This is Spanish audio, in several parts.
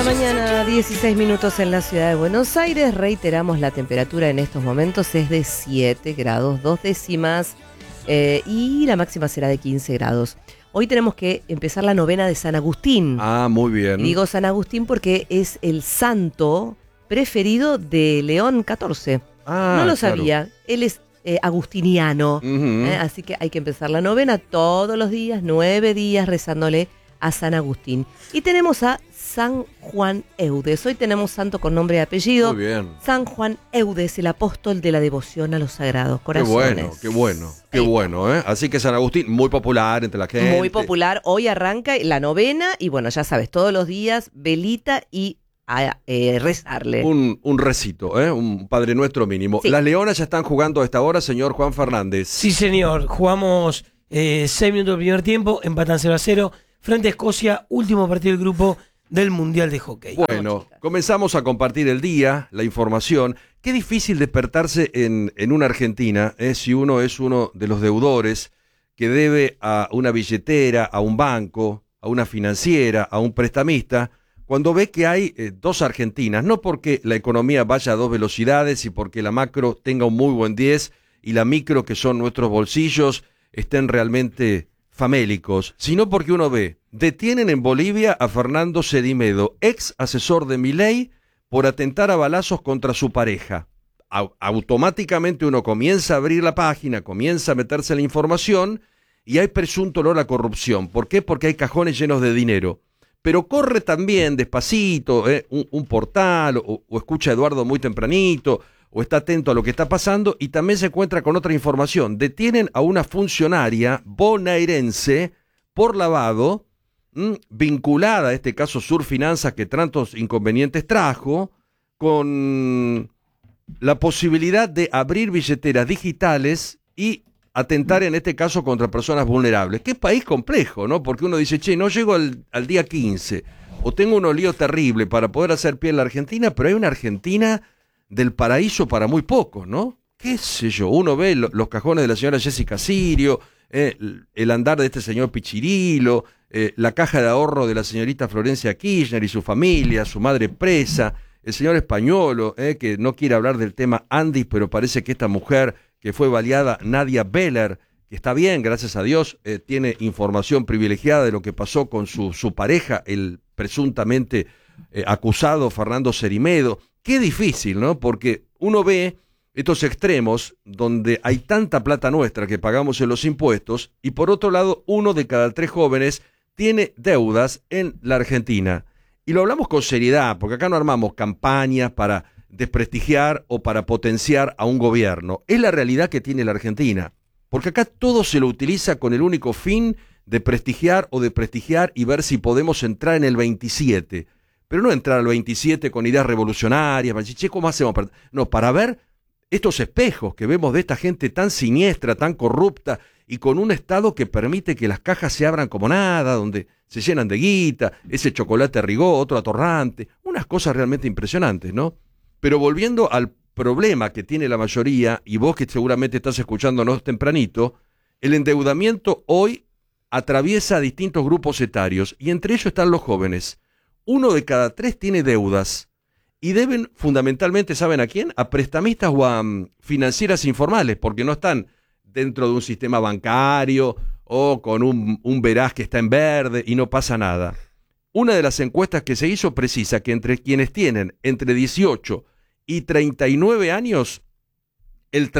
mañana, 16 minutos en la ciudad de Buenos Aires. Reiteramos, la temperatura en estos momentos es de 7 grados, 2 décimas, y la máxima será de 15 grados. Hoy tenemos que empezar la novena de San Agustín. Ah, muy bien. Y digo San Agustín porque es el santo preferido de León XIV. No lo sabía, él es agustiniano, así que hay que empezar la novena todos los días, 9 días rezándole a San Agustín. Y tenemos a San Juan Eudes. Hoy tenemos santo con nombre y apellido. Muy bien. San Juan Eudes, el apóstol de la devoción a los sagrados corazones. Qué bueno, ¿eh? Así que San Agustín, muy popular entre la gente. Muy popular. Hoy arranca la novena y bueno, ya sabes, todos los días velita y a rezarle. Un recito, un Padre Nuestro mínimo. Sí. Las Leonas ya están jugando a esta hora, señor Juan Fernández. Sí, señor. Jugamos 6 minutos del primer tiempo, empatan 0-0 frente a Escocia, último partido del grupo del Mundial de Hockey. Bueno, comenzamos a compartir el día, la información. Qué difícil despertarse en una Argentina, si uno es uno de los deudores que debe a una billetera, a un banco, a una financiera, a un prestamista, cuando ve que hay dos Argentinas, no porque la economía vaya a dos velocidades y porque la macro tenga un muy buen 10 y la micro, que son nuestros bolsillos, estén realmente famélicos, sino porque uno ve, detienen en Bolivia a Fernando Sedimedo, ex asesor de Milei, por atentar a balazos contra su pareja. Automáticamente uno comienza a abrir la página, comienza a meterse en la información y hay presunto olor a corrupción. ¿Por qué? Porque hay cajones llenos de dinero. Pero corre también despacito un portal o escucha a Eduardo muy tempranito o está atento a lo que está pasando y también se encuentra con otra información. Detienen a una funcionaria bonaerense por lavado, vinculada a este caso Surfinanzas que tantos inconvenientes trajo, con la posibilidad de abrir billeteras digitales y atentar en este caso contra personas vulnerables. Qué país complejo, ¿no? Porque uno dice, no llego al día 15 o tengo un lío terrible para poder hacer pie en la Argentina, pero hay una Argentina del paraíso para muy pocos, ¿no? Qué sé yo, uno ve los cajones de la señora Jessica Sirio, el andar de este señor Pichirilo, la caja de ahorro de la señorita Florencia Kirchner y su familia, su madre presa, el señor Españolo, que no quiere hablar del tema Andy, pero parece que esta mujer que fue baleada, Nadia Beller, que está bien, gracias a Dios, tiene información privilegiada de lo que pasó con su pareja, el presuntamente acusado Fernando Sedimedo. Qué difícil, ¿no? Porque uno ve estos extremos donde hay tanta plata nuestra que pagamos en los impuestos y por otro lado 1 de cada 3 jóvenes tiene deudas en la Argentina. Y lo hablamos con seriedad, porque acá no armamos campañas para desprestigiar o para potenciar a un gobierno. Es la realidad que tiene la Argentina, porque acá todo se lo utiliza con el único fin de prestigiar o de prestigiar y ver si podemos entrar en el 27. Pero no entrar al 27 con ideas revolucionarias, para decir, ¿cómo hacemos? No, para ver estos espejos que vemos de esta gente tan siniestra, tan corrupta, y con un Estado que permite que las cajas se abran como nada, donde se llenan de guita, ese chocolate Rigó, otro atorrante, unas cosas realmente impresionantes, ¿no? Pero volviendo al problema que tiene la mayoría, y vos que seguramente estás escuchándonos tempranito, el endeudamiento hoy atraviesa a distintos grupos etarios, y entre ellos están los jóvenes. 1 de cada 3 tiene deudas y deben fundamentalmente, ¿saben a quién? A prestamistas o a financieras informales, porque no están dentro de un sistema bancario o con un veraz que está en verde y no pasa nada. Una de las encuestas que se hizo precisa que entre quienes tienen entre 18 y 39 años, el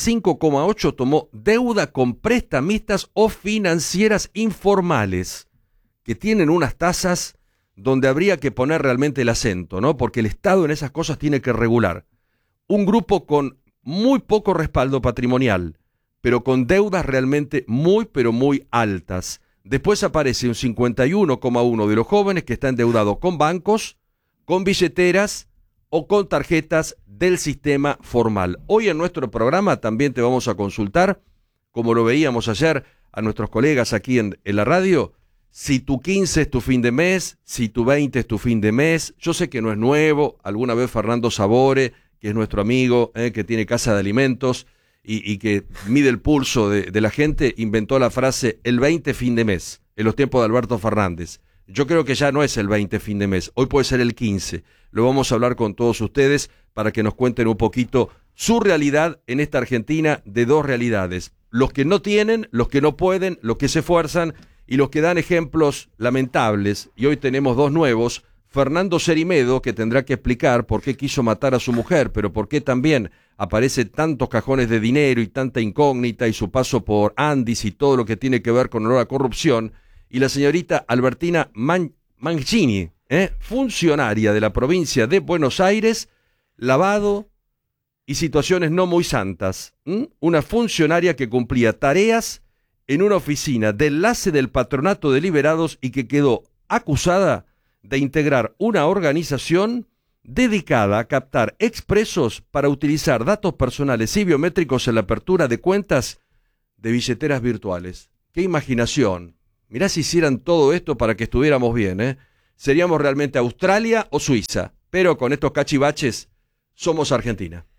35,8% tomó deuda con prestamistas o financieras informales, que tienen unas tasas donde habría que poner realmente el acento, ¿no? Porque el Estado en esas cosas tiene que regular. Un grupo con muy poco respaldo patrimonial, pero con deudas realmente muy, pero muy altas. Después aparece un 51,1% de los jóvenes que está endeudado con bancos, con billeteras o con tarjetas del sistema formal. Hoy en nuestro programa también te vamos a consultar, como lo veíamos ayer a nuestros colegas aquí en la radio, si tu 15 es tu fin de mes, si tu 20 es tu fin de mes. Yo sé que no es nuevo, alguna vez Fernando Sabore, que es nuestro amigo, que tiene casa de alimentos y que mide el pulso de la gente, inventó la frase el 20 fin de mes, en los tiempos de Alberto Fernández. Yo creo que ya no es el 20 fin de mes, hoy puede ser el 15. Lo vamos a hablar con todos ustedes para que nos cuenten un poquito su realidad en esta Argentina de dos realidades. Los que no tienen, los que no pueden, los que se esfuerzan y los que dan ejemplos lamentables. Y hoy tenemos dos nuevos. Fernando Cerimedo, que tendrá que explicar por qué quiso matar a su mujer, pero por qué también aparece tantos cajones de dinero y tanta incógnita y su paso por Andis y todo lo que tiene que ver con olor a corrupción. Y la señorita Albertina Mancini, funcionaria de la provincia de Buenos Aires, lavado y situaciones no muy santas. Una funcionaria que cumplía tareas en una oficina de enlace del Patronato de Liberados y que quedó acusada de integrar una organización dedicada a captar expresos para utilizar datos personales y biométricos en la apertura de cuentas de billeteras virtuales. ¡Qué imaginación! Mirá si hicieran todo esto para que estuviéramos bien, Seríamos realmente Australia o Suiza, pero con estos cachivaches somos Argentina.